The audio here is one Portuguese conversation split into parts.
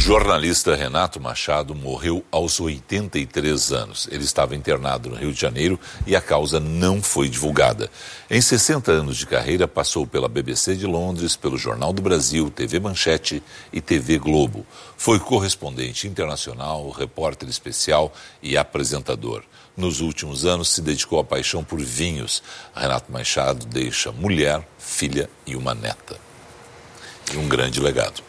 jornalista Renato Machado morreu aos 83 anos. Ele estava internado no Rio de Janeiro e a causa não foi divulgada. Em 60 anos de carreira, passou pela BBC de Londres, pelo Jornal do Brasil, TV Manchete e TV Globo. Foi correspondente internacional, repórter especial e apresentador. Nos últimos anos, se dedicou à paixão por vinhos. Renato Machado deixa mulher, filha e uma neta. E um grande legado.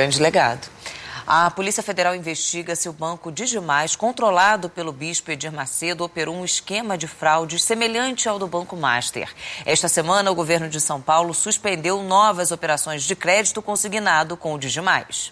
A Polícia Federal investiga se o banco Digimais, controlado pelo bispo Edir Macedo, operou um esquema de fraudes semelhante ao do Banco Master. Esta semana, o governo de São Paulo suspendeu novas operações de crédito consignado com o Digimais.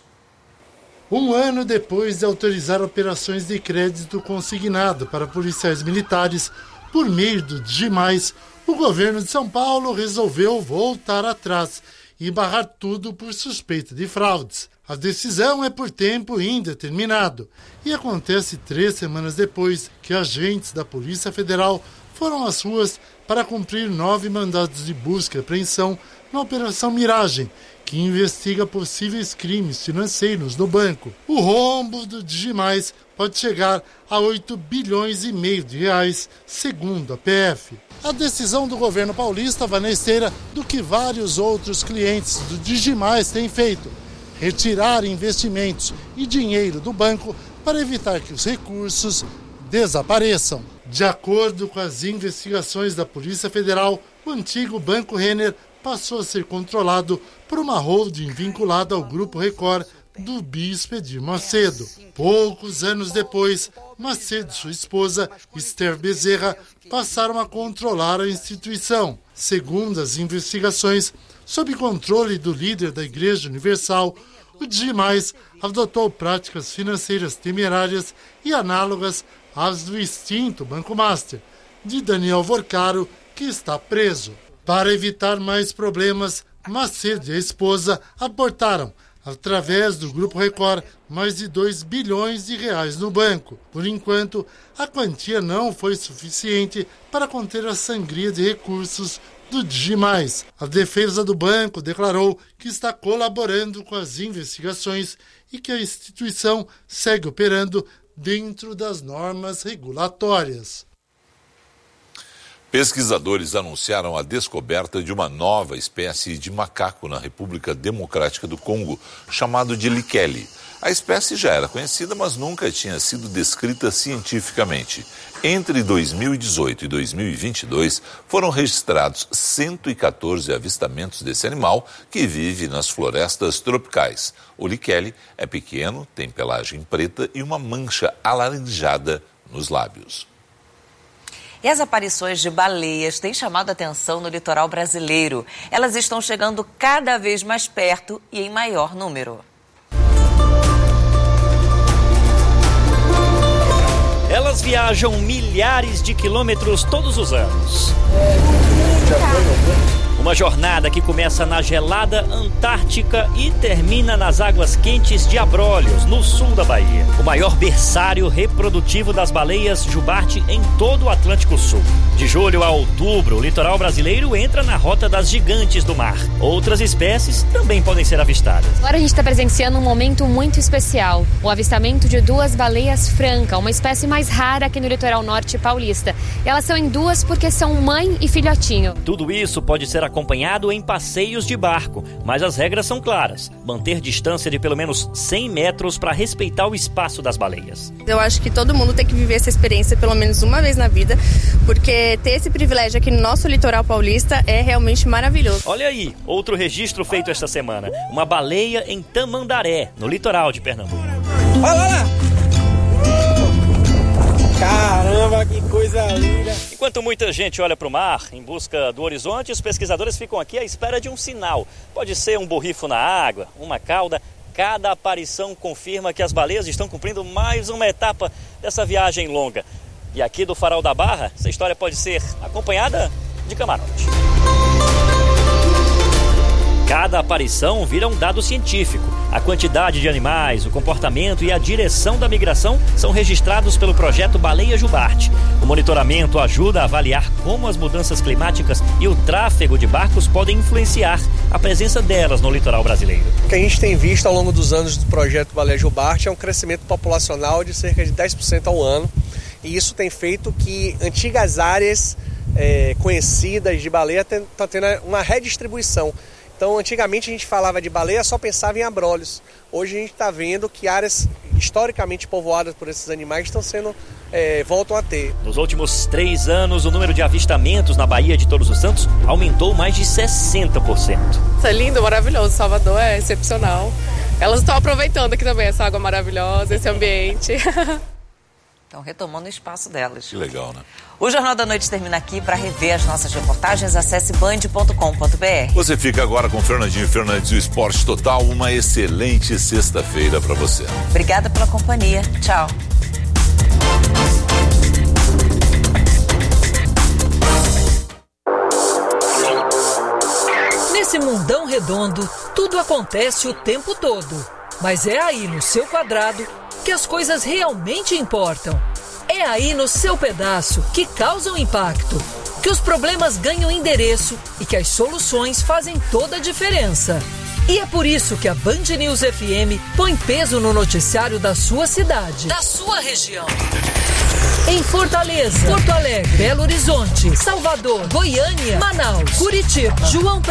Um ano depois de autorizar operações de crédito consignado para policiais militares por meio do Digimais, o governo de São Paulo resolveu voltar atrás e barrar tudo por suspeita de fraudes. A decisão é por tempo indeterminado e acontece 3 semanas depois que agentes da Polícia Federal foram às ruas para cumprir 9 mandados de busca e apreensão na Operação Miragem, que investiga possíveis crimes financeiros no banco. O rombo do Digimais pode chegar a 8 bilhões e meio de reais, segundo a PF. A decisão do governo paulista vai na esteira do que vários outros clientes do Digimais têm feito: retirar investimentos e dinheiro do banco para evitar que os recursos desapareçam. De acordo com as investigações da Polícia Federal, o antigo Banco Renner passou a ser controlado por uma holding vinculada ao Grupo Record do bispo Edir Macedo. Poucos anos depois, Macedo e sua esposa, Esther Bezerra, passaram a controlar a instituição. Segundo as investigações, sob controle do líder da Igreja Universal, o Digimais adotou práticas financeiras temerárias e análogas às do extinto Banco Master, de Daniel Vorcaro, que está preso. Para evitar mais problemas, Macedo e a esposa aportaram, através do Grupo Record, mais de 2 bilhões de reais no banco. Por enquanto, a quantia não foi suficiente para conter a sangria de recursos do Digimais. A defesa do banco declarou que está colaborando com as investigações e que a instituição segue operando dentro das normas regulatórias. Pesquisadores anunciaram a descoberta de uma nova espécie de macaco na República Democrática do Congo, chamado de Likele. A espécie já era conhecida, mas nunca tinha sido descrita cientificamente. Entre 2018 e 2022, foram registrados 114 avistamentos desse animal que vive nas florestas tropicais. O Likele é pequeno, tem pelagem preta e uma mancha alaranjada nos lábios. E as aparições de baleias têm chamado a atenção no litoral brasileiro. Elas estão chegando cada vez mais perto e em maior número. Elas viajam milhares de quilômetros todos os anos. Uma jornada que começa na gelada Antártica e termina nas águas quentes de Abrolhos, no sul da Bahia. O maior berçário reprodutivo das baleias jubarte em todo o Atlântico Sul. De julho a outubro, o litoral brasileiro entra na rota das gigantes do mar. Outras espécies também podem ser avistadas. Agora a gente está presenciando um momento muito especial. O avistamento de 2 baleias franca, uma espécie mais rara aqui no litoral norte paulista. Elas são em 2 porque são mãe e filhotinho. Tudo isso pode ser acompanhado em passeios de barco, mas as regras são claras: manter distância de pelo menos 100 metros para respeitar o espaço das baleias. Eu acho que todo mundo tem que viver essa experiência pelo menos uma vez na vida, porque ter esse privilégio aqui no nosso litoral paulista é realmente maravilhoso. Olha aí, outro registro feito esta semana: uma baleia em Tamandaré, no litoral de Pernambuco. Olha lá! Caramba, que coisa linda! Enquanto muita gente olha para o mar em busca do horizonte, os pesquisadores ficam aqui à espera de um sinal. Pode ser um borrifo na água, uma cauda. Cada aparição confirma que as baleias estão cumprindo mais uma etapa dessa viagem longa. E aqui do Farol da Barra, essa história pode ser acompanhada de camarote. Cada aparição vira um dado científico. A quantidade de animais, o comportamento e a direção da migração são registrados pelo projeto Baleia Jubarte. O monitoramento ajuda a avaliar como as mudanças climáticas e o tráfego de barcos podem influenciar a presença delas no litoral brasileiro. O que a gente tem visto ao longo dos anos do projeto Baleia Jubarte é um crescimento populacional de cerca de 10% ao ano. E isso tem feito que antigas áreas conhecidas de baleia estão tendo uma redistribuição. Então, antigamente a gente falava de baleia, só pensava em abrolhos. Hoje a gente está vendo que áreas historicamente povoadas por esses animais voltam a ter. Nos últimos 3 anos, o número de avistamentos na Baía de Todos os Santos aumentou mais de 60%. Isso é lindo, maravilhoso. Salvador é excepcional. Elas estão aproveitando aqui também essa água maravilhosa, esse ambiente. Estão retomando o espaço delas. Que legal, né? O Jornal da Noite termina aqui. Para rever as nossas reportagens, acesse band.com.br. Você fica agora com Fernandinho Fernandes e o Esporte Total. Uma excelente sexta-feira para você. Obrigada pela companhia. Tchau. Nesse mundão redondo, tudo acontece o tempo todo. Mas é aí no seu quadrado que as coisas realmente importam. É aí no seu pedaço que causam impacto, que os problemas ganham endereço e que as soluções fazem toda a diferença. E é por isso que a Band News FM põe peso no noticiário da sua cidade, da sua região. Em Fortaleza, Porto Alegre, Belo Horizonte, Salvador, Goiânia, Manaus, Curitiba, João Pessoa.